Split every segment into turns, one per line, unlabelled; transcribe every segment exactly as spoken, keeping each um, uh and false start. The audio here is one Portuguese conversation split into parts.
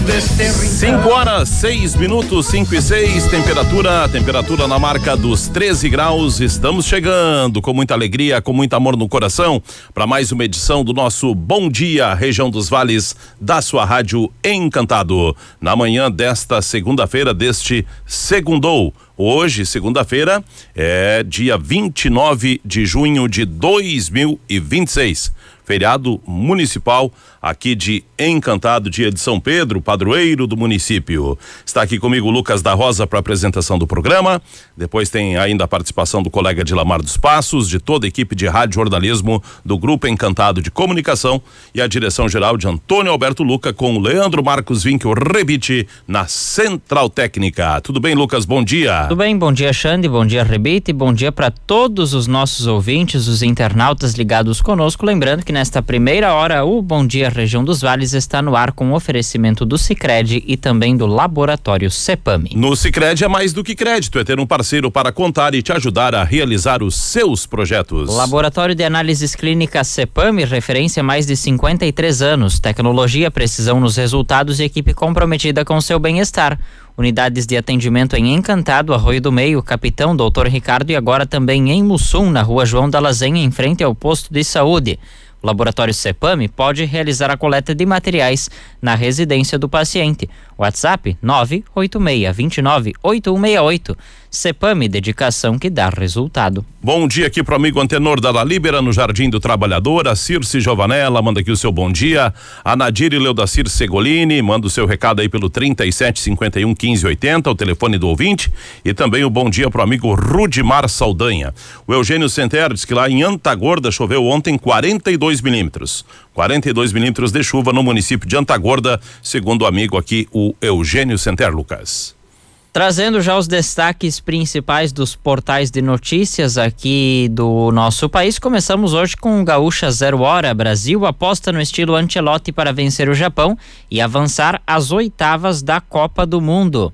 cinco horas, seis minutos, cinco e seis, temperatura, temperatura na marca dos treze graus. Estamos chegando com muita alegria, com muito amor no coração, para mais uma edição do nosso Bom Dia, Região dos Vales, da sua rádio Encantado. Na manhã desta segunda-feira, deste segundou. Hoje, segunda-feira, é dia vinte e nove de junho de dois mil e vinte e seis. Feriado municipal aqui de Encantado, dia de São Pedro, padroeiro do município. Está aqui comigo o Lucas da Rosa para a apresentação do programa. Depois tem ainda a participação do colega Dilamar dos Passos, de toda a equipe de rádio jornalismo do Grupo Encantado de Comunicação e a direção geral de Antônio Alberto Luca, com o Leandro Marcos Vinck, Rebite, na Central Técnica. Tudo bem, Lucas? Bom dia.
Tudo bem, bom dia, Xande, bom dia, Rebite, bom dia para todos os nossos ouvintes, os internautas ligados conosco. Lembrando que nesta primeira hora, o Bom Dia Região dos Vales está no ar com o oferecimento do Sicredi e também do Laboratório Cepame.
No Sicredi é mais do que crédito, é ter um parceiro para contar e te ajudar a realizar os seus projetos.
Laboratório de Análises Clínicas Cepame, referência há mais de cinquenta e três anos. Tecnologia, precisão nos resultados e equipe comprometida com seu bem-estar. Unidades de atendimento em Encantado, Arroio do Meio, Capitão, doutor Ricardo e agora também em Mussum, na rua João da Lazenha, em frente ao posto de saúde. O Laboratório Cepame pode realizar a coleta de materiais na residência do paciente. WhatsApp nove oito seis, dois nove, oito um seis oito. Cepame, dedicação que dá resultado.
Bom dia aqui pro amigo Antenor da La Libera, no Jardim do Trabalhador. A Circe Giovanella manda aqui o seu bom dia. A Nadir e Leodacir Segolini manda o seu recado aí pelo trinta e sete, cinquenta e um, quinze, oitenta, o telefone do ouvinte. E também o bom dia pro amigo Rudimar Saldanha. O Eugênio Senter diz que lá em Antagorda choveu ontem quarenta e dois milímetros. quarenta e dois milímetros de chuva no município de Antagorda, segundo o amigo aqui, o Eugênio Senter, Lucas.
Trazendo já os destaques principais dos portais de notícias aqui do nosso país, começamos hoje com o Gaúcha Zero Hora. Brasil aposta no estilo Ancelotti para vencer o Japão e avançar às oitavas da Copa do Mundo.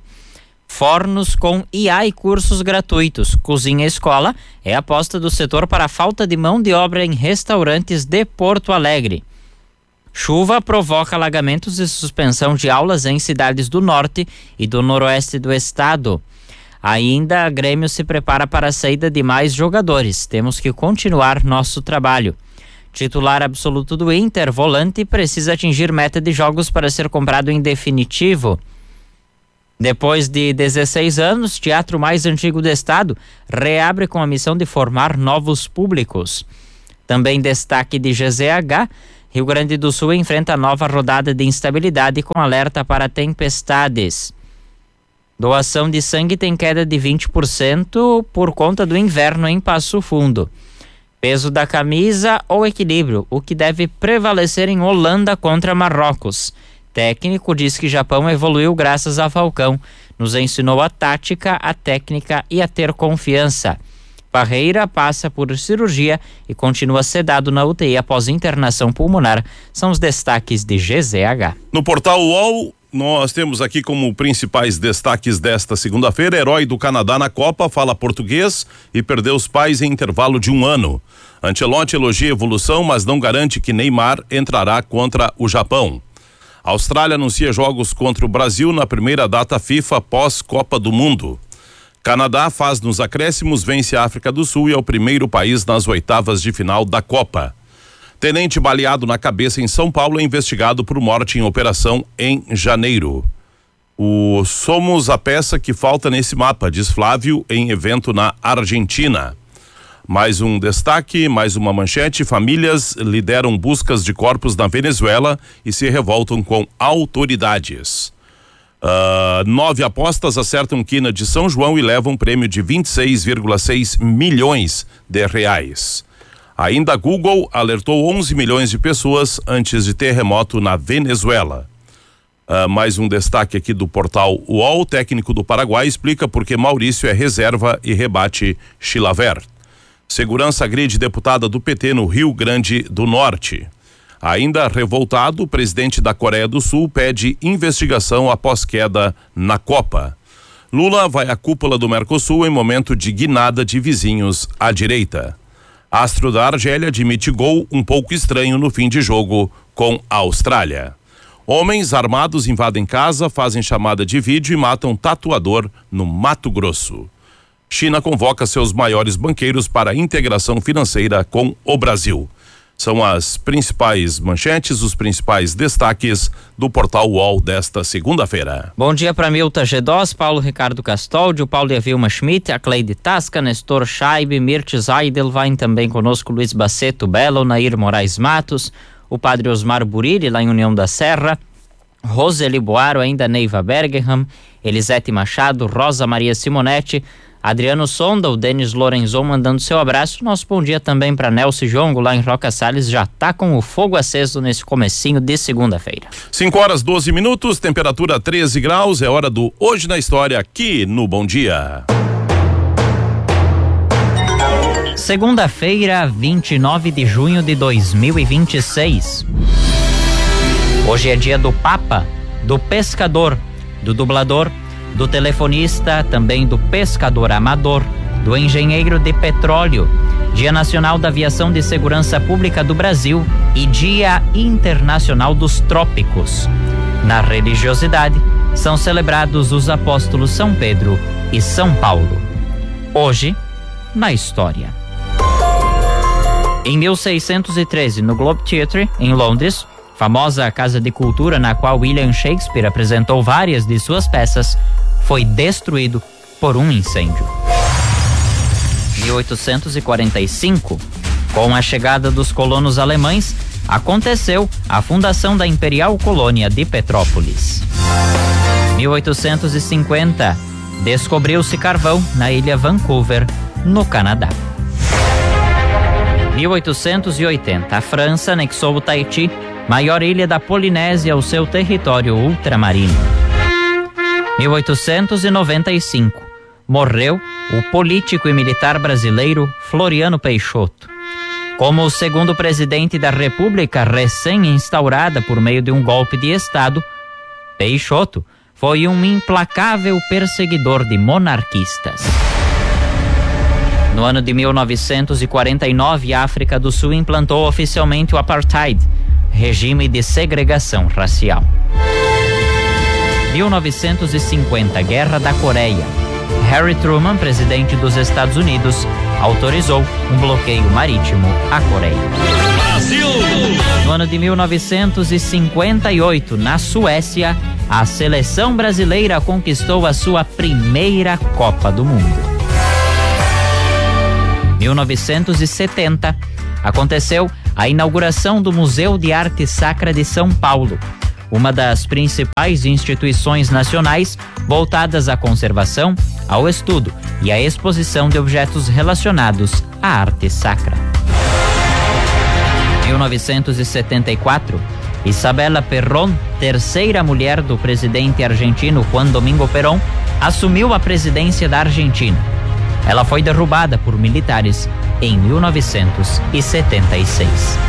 Fornos com I A e cursos gratuitos. Cozinha Escola é a aposta do setor para a falta de mão de obra em restaurantes de Porto Alegre. Chuva provoca alagamentos e suspensão de aulas em cidades do norte e do noroeste do estado. Ainda, a Grêmio se prepara para a saída de mais jogadores. Temos que continuar nosso trabalho. Titular absoluto do Inter, volante, precisa atingir meta de jogos para ser comprado em definitivo. Depois de dezesseis anos, teatro mais antigo do estado reabre com a missão de formar novos públicos. Também destaque de G Z H, Rio Grande do Sul enfrenta nova rodada de instabilidade com alerta para tempestades. Doação de sangue tem queda de vinte por cento por conta do inverno em Passo Fundo. Peso da camisa ou equilíbrio, o que deve prevalecer em Holanda contra Marrocos. Técnico diz que Japão evoluiu graças a Falcão. Nos ensinou a tática, a técnica e a ter confiança. Parreira passa por cirurgia e continua sedado na U T I após internação pulmonar. São os destaques de G Z H.
No portal U O L, nós temos aqui como principais destaques desta segunda-feira: herói do Canadá na Copa, fala português e perdeu os pais em intervalo de um ano. Ancelotti elogia a evolução, mas não garante que Neymar entrará contra o Japão. A Austrália anuncia jogos contra o Brasil na primeira data FIFA pós-Copa do Mundo. Canadá faz nos acréscimos, vence a África do Sul e é o primeiro país nas oitavas de final da Copa. Tenente baleado na cabeça em São Paulo é investigado por morte em operação em janeiro. O Somos a peça que falta nesse mapa, diz Flávio em evento na Argentina. Mais um destaque, mais uma manchete: famílias lideram buscas de corpos na Venezuela e se revoltam com autoridades. Uh, nove apostas acertam quina de São João e levam um prêmio de vinte e seis vírgula seis milhões de reais. Ainda Google alertou onze milhões de pessoas antes de terremoto na Venezuela. Uh, mais um destaque aqui do portal U O L: técnico do Paraguai explica por que Maurício é reserva e rebate Chilavert. Segurança agride deputada do P T no Rio Grande do Norte. Ainda revoltado, o presidente da Coreia do Sul pede investigação após queda na Copa. Lula vai à cúpula do Mercosul em momento de guinada de vizinhos à direita. Astro da Argélia admite gol um pouco estranho no fim de jogo com a Austrália. Homens armados invadem casa, fazem chamada de vídeo e matam tatuador no Mato Grosso. China convoca seus maiores banqueiros para a integração financeira com o Brasil. São as principais manchetes, os principais destaques do portal U O L desta segunda-feira.
Bom dia para Milta Gedós, Paulo Ricardo Castoldi, Paulo e a Vilma Schmidt, a Cleide Tasca, Nestor Scheibe, Mirtes Aidelwein, também conosco Luiz Baceto Belo, Nair Moraes Matos, o padre Osmar Burilli, lá em União da Serra, Roseli Boaro, ainda Neiva Bergerham, Elisete Machado, Rosa Maria Simonetti, Adriano Sonda, o Denis Lorenzon mandando seu abraço. Nosso bom dia também para Nelson Jongo, lá em Roca Salles, já tá com o fogo aceso nesse comecinho de segunda-feira.
cinco horas doze minutos, temperatura treze graus, é hora do Hoje na História aqui no Bom Dia.
Segunda-feira, vinte e nove de junho de dois mil e vinte e seis. Hoje é dia do Papa, do pescador, do dublador, do telefonista, também do pescador amador, do engenheiro de petróleo, Dia Nacional da Aviação de Segurança Pública do Brasil e Dia Internacional dos Trópicos. Na religiosidade, são celebrados os apóstolos São Pedro e São Paulo. Hoje, na história. Em mil seiscentos e treze, no Globe Theatre, em Londres, famosa casa de cultura na qual William Shakespeare apresentou várias de suas peças, foi destruído por um incêndio. mil oitocentos e quarenta e cinco, com a chegada dos colonos alemães, aconteceu a fundação da Imperial Colônia de Petrópolis. mil oitocentos e cinquenta, descobriu-se carvão na ilha Vancouver, no Canadá. mil oitocentos e oitenta, a França anexou o Tahiti, maior ilha da Polinésia, ao seu território ultramarino. mil oitocentos e noventa e cinco, morreu o político e militar brasileiro Floriano Peixoto. Como o segundo presidente da República recém-instaurada por meio de um golpe de Estado, Peixoto foi um implacável perseguidor de monarquistas. No ano de mil novecentos e quarenta e nove, a África do Sul implantou oficialmente o Apartheid, regime de segregação racial. mil novecentos e cinquenta, Guerra da Coreia. Harry Truman, presidente dos Estados Unidos, autorizou um bloqueio marítimo à Coreia. Brasil! No ano de mil novecentos e cinquenta e oito, na Suécia, a seleção brasileira conquistou a sua primeira Copa do Mundo. mil novecentos e setenta, aconteceu a inauguração do Museu de Arte Sacra de São Paulo, uma das principais instituições nacionais voltadas à conservação, ao estudo e à exposição de objetos relacionados à arte sacra. mil novecentos e setenta e quatro, Isabela Perón, terceira mulher do presidente argentino Juan Domingo Perón, assumiu a presidência da Argentina. Ela foi derrubada por militares em mil novecentos e setenta e seis.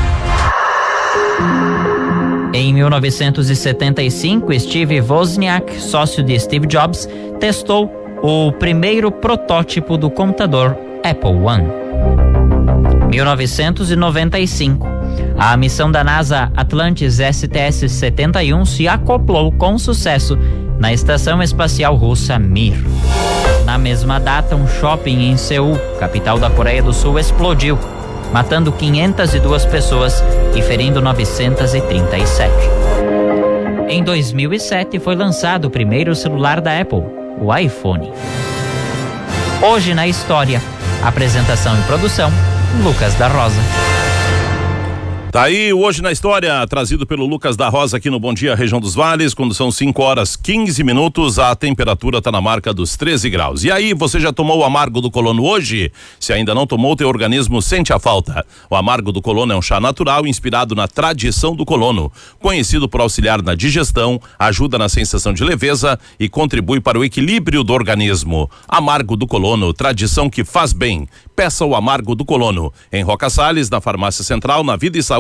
Em mil novecentos e setenta e cinco, Steve Wozniak, sócio de Steve Jobs, testou o primeiro protótipo do computador Apple One. mil novecentos e noventa e cinco, a missão da NASA Atlantis S T S setenta e um se acoplou com sucesso na estação espacial russa Mir. Na mesma data, um shopping em Seul, capital da Coreia do Sul, explodiu, matando quinhentas e duas pessoas e ferindo novecentos e trinta e sete. Em dois mil e sete foi lançado o primeiro celular da Apple, o iPhone. Hoje na história, apresentação e produção, Lucas da Rosa.
Tá aí o Hoje na História, trazido pelo Lucas da Rosa aqui no Bom Dia Região dos Vales, quando são cinco horas quinze minutos, a temperatura tá na marca dos treze graus. E aí, você já tomou o amargo do colono hoje? Se ainda não tomou, teu organismo sente a falta. O amargo do colono é um chá natural inspirado na tradição do colono, conhecido por auxiliar na digestão, ajuda na sensação de leveza e contribui para o equilíbrio do organismo. Amargo do colono, tradição que faz bem. Peça o amargo do colono em Roca Salles, na Farmácia Central, na Vida e Saúde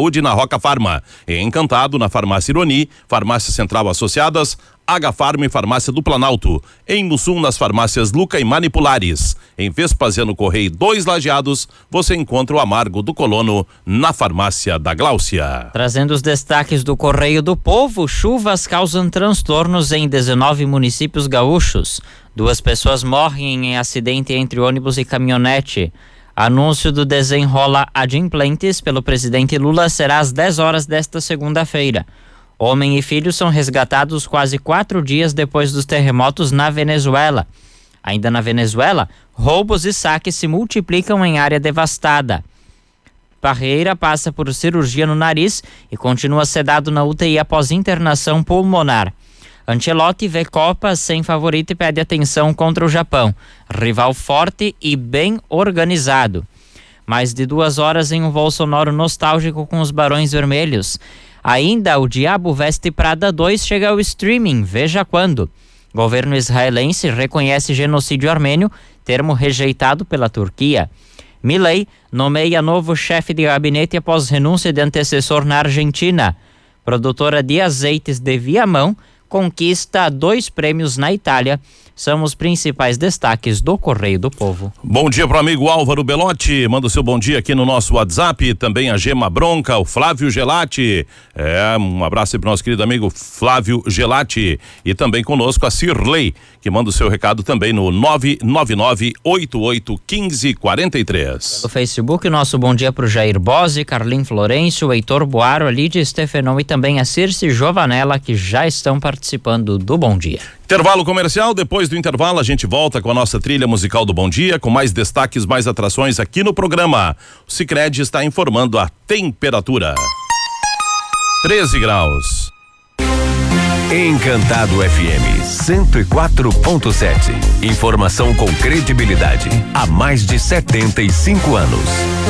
saúde na Roca Farma. Em Encantado, na Farmácia Ironi, Farmácia Central Associadas, H-Farma e Farmácia do Planalto. Em Mussum, nas farmácias Luca e Manipulares. Em Vespasiano Correia dois Lajeados, você encontra o Amargo do Colono na Farmácia da Gláucia.
Trazendo os destaques do Correio do Povo, chuvas causam transtornos em dezenove municípios gaúchos. Duas pessoas morrem em acidente entre ônibus e caminhonete. Anúncio do Desenrola Adimplentes pelo presidente Lula será às dez horas desta segunda-feira. Homem e filho são resgatados quase quatro dias depois dos terremotos na Venezuela. Ainda na Venezuela, roubos e saques se multiplicam em área devastada. Parreira passa por cirurgia no nariz e continua sedado na U T I após internação pulmonar. Ancelotti vê Copa sem favorito e pede atenção contra o Japão. Rival forte e bem organizado. Mais de duas horas em um voo sonoro nostálgico com os Barões Vermelhos. Ainda o Diabo Veste Prada dois chega ao streaming, veja quando. Governo israelense reconhece genocídio armênio, termo rejeitado pela Turquia. Milei nomeia novo chefe de gabinete após renúncia de antecessor na Argentina. Produtora de azeites de Viamão conquista dois prêmios na Itália. São os principais destaques do Correio do Povo.
Bom dia pro amigo Álvaro Belotti, manda o seu bom dia aqui no nosso WhatsApp, também a Gema Bronca, o Flávio Gelati, é, um abraço aí pro nosso querido amigo Flávio Gelati, e também conosco a Cirlei, que manda o seu recado também no nove nove nove, oito oito um cinco, quatro três.
No Facebook, nosso bom dia pro Jair Bose, Carlim Florencio, Heitor Boaro, a Lídia Stefanon e também a Circe Giovanella, que já estão participando do Bom Dia.
Intervalo comercial, depois do intervalo a gente volta com a nossa trilha musical do Bom Dia, com mais destaques, mais atrações aqui no programa. O Sicredi está informando a temperatura. treze graus.
Encantado F M cento e quatro ponto sete. Informação com credibilidade há mais de setenta e cinco anos.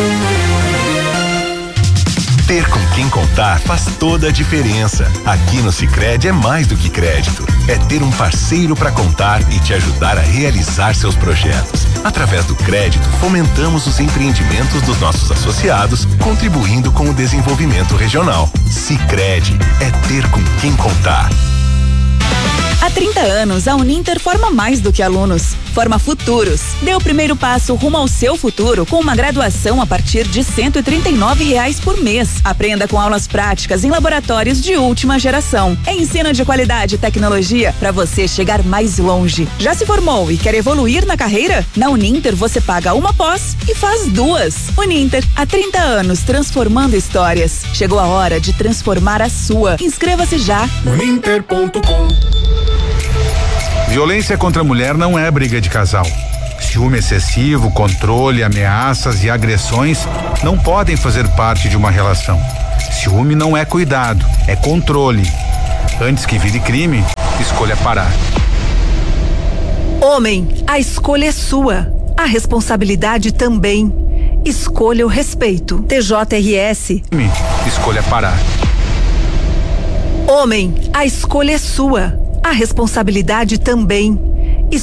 Ter com quem contar faz toda a diferença. Aqui no Sicredi é mais do que crédito. É ter um parceiro para contar e te ajudar a realizar seus projetos. Através do crédito, fomentamos os empreendimentos dos nossos associados, contribuindo com o desenvolvimento regional. Sicredi é ter com quem contar.
Há trinta anos, a Uninter forma mais do que alunos, forma futuros. Dê o primeiro passo rumo ao seu futuro com uma graduação a partir de cento e trinta e nove reais por mês. Aprenda com aulas práticas em laboratórios de última geração. É ensino de qualidade e tecnologia para você chegar mais longe. Já se formou e quer evoluir na carreira? Na Uninter você paga uma pós e faz duas. Uninter, há trinta anos transformando histórias. Chegou a hora de transformar a sua. Inscreva-se já.
uninter ponto com. Violência contra a mulher não é briga de casal. Ciúme excessivo, controle, ameaças e agressões não podem fazer parte de uma relação. Ciúme não é cuidado, é controle. Antes que vire crime, escolha parar.
Homem, a escolha é sua. A responsabilidade também. Escolha o respeito. T J R S.
Escolha parar.
Homem, a escolha é sua. A responsabilidade também.